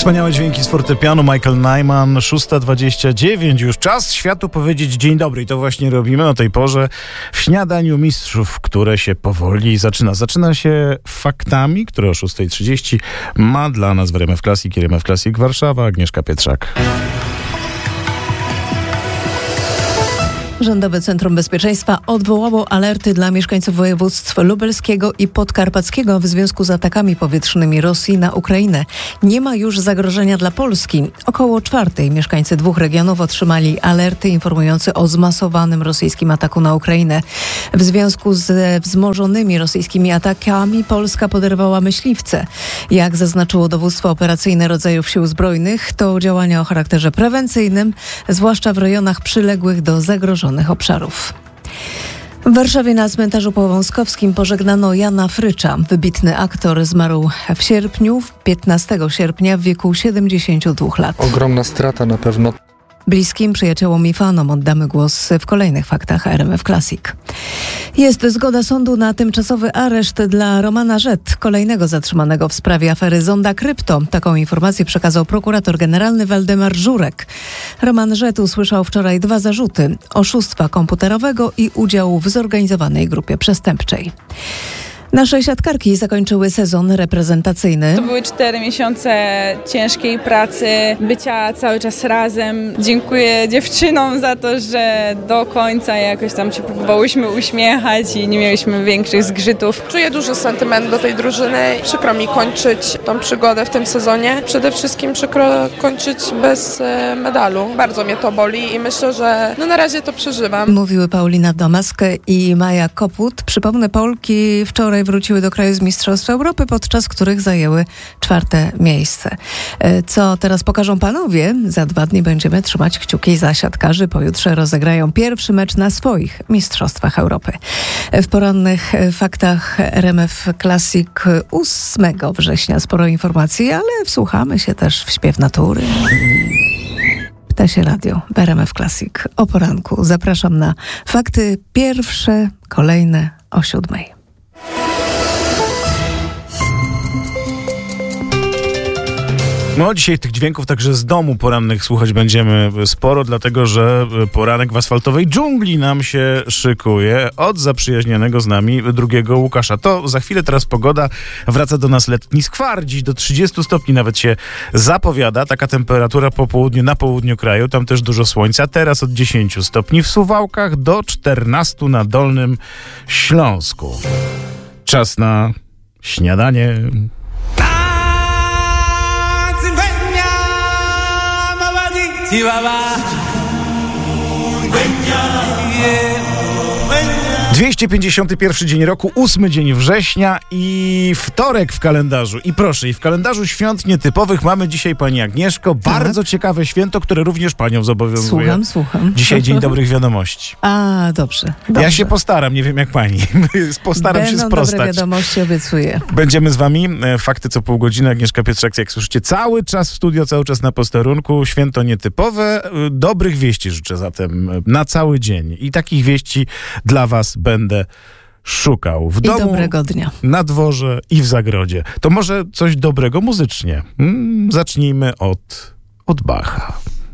Wspaniałe dźwięki z fortepianu, Michael Nyman, 6:29. Już czas światu powiedzieć dzień dobry i to właśnie robimy o tej porze w Śniadaniu Mistrzów, które się powoli zaczyna. Zaczyna się faktami, które o 6:30 ma dla nas w RMF Classic i RMF Classic Warszawa Agnieszka Pietrzak. Rządowe Centrum Bezpieczeństwa odwołało alerty dla mieszkańców województw lubelskiego i podkarpackiego w związku z atakami powietrznymi Rosji na Ukrainę. Nie ma już zagrożenia dla Polski. Około 4:00 mieszkańcy 2 regionów otrzymali alerty informujące o zmasowanym rosyjskim ataku na Ukrainę. W związku ze wzmożonymi rosyjskimi atakami Polska poderwała myśliwce. Jak zaznaczyło dowództwo operacyjne rodzajów sił zbrojnych, to działania o charakterze prewencyjnym, zwłaszcza w rejonach przyległych do zagrożonych obszarów. W Warszawie na cmentarzu powązkowskim pożegnano Jana Frycza. Wybitny aktor zmarł w sierpniu, 15 sierpnia w wieku 72 lat. Ogromna strata na pewno. Bliskim, przyjaciołom i fanom oddamy głos w kolejnych faktach RMF Classic. Jest zgoda sądu na tymczasowy areszt dla Romana Rzet, kolejnego zatrzymanego w sprawie afery Zonda Krypto. Taką informację przekazał prokurator generalny Waldemar Żurek. Roman Rzet usłyszał wczoraj 2 zarzuty: oszustwa komputerowego i udziału w zorganizowanej grupie przestępczej. Nasze siatkarki zakończyły sezon reprezentacyjny. To były 4 miesiące ciężkiej pracy, bycia cały czas razem. Dziękuję dziewczynom za to, że do końca jakoś tam się próbowałyśmy uśmiechać i nie mieliśmy większych zgrzytów. Czuję duży sentyment do tej drużyny. Przykro mi kończyć tą przygodę w tym sezonie. Przede wszystkim przykro kończyć bez medalu. Bardzo mnie to boli i myślę, że na razie to przeżywam. Mówiły Paulina Domask i Maja Koput. Przypomnę, Polki wczoraj wróciły do kraju z Mistrzostw Europy, podczas których zajęły 4. miejsce. Co teraz pokażą panowie? Za 2 dni będziemy trzymać kciuki za siatkarzy. Pojutrze rozegrają pierwszy mecz na swoich Mistrzostwach Europy. W porannych faktach RMF Classic 8 września sporo informacji, ale wsłuchamy się też w śpiew natury. Ptasie Radio w RMF Classic o poranku. Zapraszam na fakty pierwsze, kolejne o 7:00. No, dzisiaj tych dźwięków także z domu porannych słuchać będziemy sporo, dlatego że poranek w asfaltowej dżungli nam się szykuje od zaprzyjaźnionego z nami drugiego Łukasza. To za chwilę teraz pogoda, wraca do nas letni skwar. Dziś do 30 stopni nawet się zapowiada. Taka temperatura po południu, na południu kraju. Tam też dużo słońca. Teraz od 10 stopni w Suwałkach do 14 na Dolnym Śląsku. Czas na śniadanie. Baba. 251 dzień roku, 8 dzień września i wtorek w kalendarzu. I proszę, i w kalendarzu świąt nietypowych mamy dzisiaj, pani Agnieszko, bardzo ciekawe święto, które również panią zobowiązuje. Słucham. Dzisiaj Dzień Dobrych Wiadomości. A, dobrze. Ja się postaram, nie wiem jak pani. Postaram się sprostać. Dobre wiadomości, obiecuję. Będziemy z wami. Fakty co pół godziny. Agnieszka Pietrzak, jak słyszycie, cały czas w studio, cały czas na posterunku. Święto nietypowe. Dobrych wieści życzę zatem na cały dzień. I takich wieści dla was będę szukał. W domu, dobrego dnia. Na dworze i w zagrodzie. To może coś dobrego muzycznie. Zacznijmy od Bacha.